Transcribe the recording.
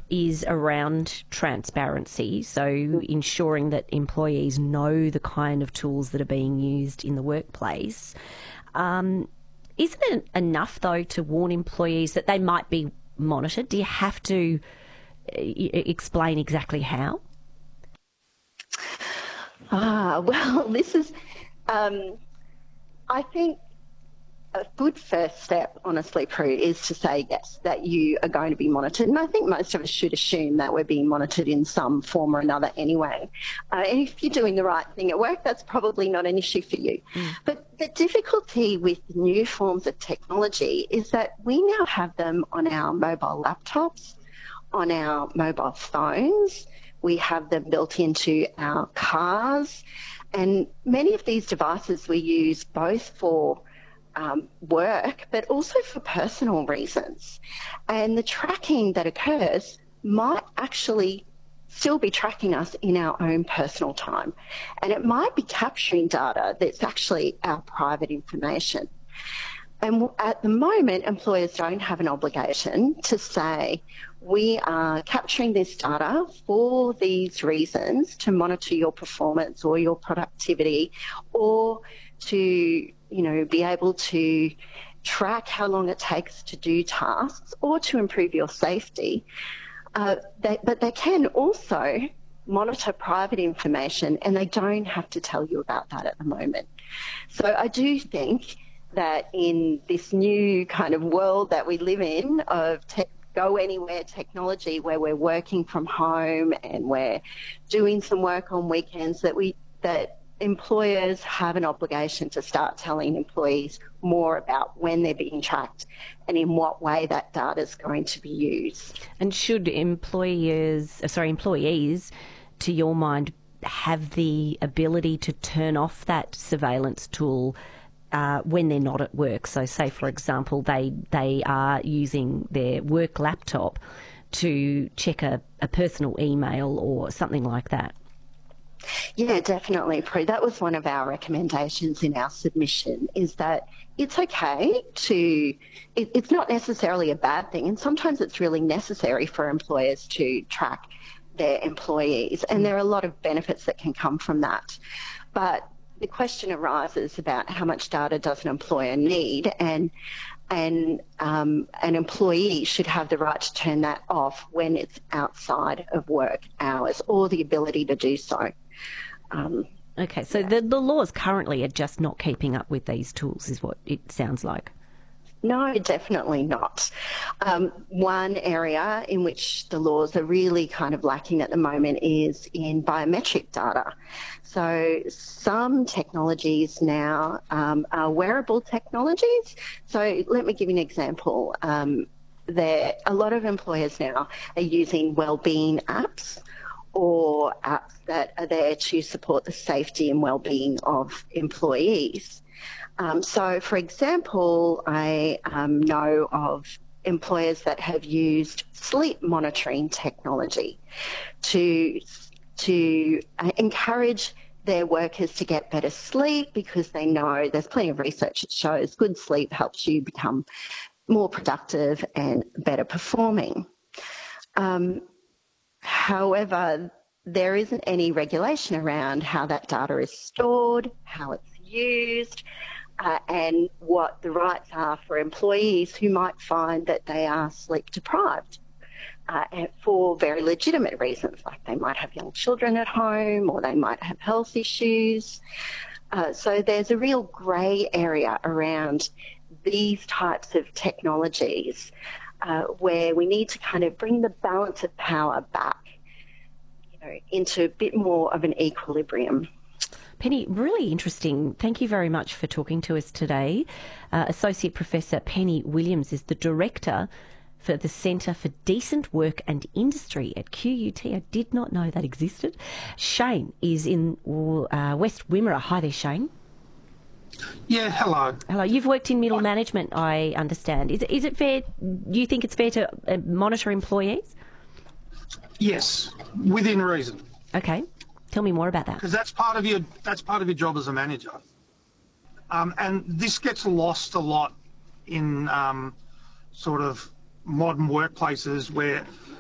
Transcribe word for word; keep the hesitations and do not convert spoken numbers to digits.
is around transparency, so ensuring that employees know the kind of tools that are being used in the workplace. Um, isn't it enough, though, to warn employees that they might be monitored? Do you have to uh, explain exactly how? Ah, well, this is, um, I think, a good first step, honestly, Prue, is to say, yes, that you are going to be monitored. And I think most of us should assume that we're being monitored in some form or another anyway. Uh, and if you're doing the right thing at work, that's probably not an issue for you. Mm. But the difficulty with new forms of technology is that we now have them on our mobile laptops, on our mobile phones. We have them built into our cars. And many of these devices we use both for Um, work, but also for personal reasons. And the tracking that occurs might actually still be tracking us in our own personal time. And it might be capturing data that's actually our private information. And at the moment, employers don't have an obligation to say, we are capturing this data for these reasons to monitor your performance or your productivity, or to, you know, be able to track how long it takes to do tasks or to improve your safety. Uh, they, but they can also monitor private information, and they don't have to tell you about that at the moment. So I do think that in this new kind of world that we live in of tech, go anywhere technology, where we're working from home and we're doing some work on weekends, that we that employers have an obligation to start telling employees more about when they're being tracked and in what way that data is going to be used. And should employers, sorry, employees, to your mind, have the ability to turn off that surveillance tool uh, when they're not at work? So say, for example, they, they are using their work laptop to check a, a personal email or something like that. Yeah, definitely, Prue. That was one of our recommendations in our submission, is that it's okay to, it, it's not necessarily a bad thing, and sometimes it's really necessary for employers to track their employees, and there are a lot of benefits that can come from that. But the question arises about how much data does an employer need, and and um, an employee should have the right to turn that off when it's outside of work hours, or the ability to do so. Um, okay, so yeah. the, the laws currently are just not keeping up with these tools, is what it sounds like. No, definitely not. Um, one area in which the laws are really kind of lacking at the moment is in biometric data. So some technologies now um, are wearable technologies. So let me give you an example. Um, there, a lot of employers now are using wellbeing apps, or apps that are there to support the safety and well-being of employees. Um, so, for example, I um, know of employers that have used sleep monitoring technology to, to uh, encourage their workers to get better sleep, because they know there's plenty of research that shows good sleep helps you become more productive and better performing. Um, However, there isn't any regulation around how that data is stored, how it's used, uh, and what the rights are for employees who might find that they are sleep deprived uh, and for very legitimate reasons, like they might have young children at home, or they might have health issues. Uh, so there's a real grey area around these types of technologies, Uh, where we need to kind of bring the balance of power back, you know, into a bit more of an equilibrium. Penny, really interesting. Thank you very much for talking to us today. Uh, Associate Professor Penny Williams is the Director for the Centre for Decent Work and Industry at Q U T. I did not know that existed. Shane is in uh, West Wimmera. Hi there, Shane. Yeah, hello. Hello. You've worked in middle management, I understand. Is, is it fair, do you think it's fair to uh, monitor employees? Yes, within reason. Okay. Tell me more about that. Because that's part of your that's part of your job as a manager. Um, and this gets lost a lot in um, sort of modern workplaces, where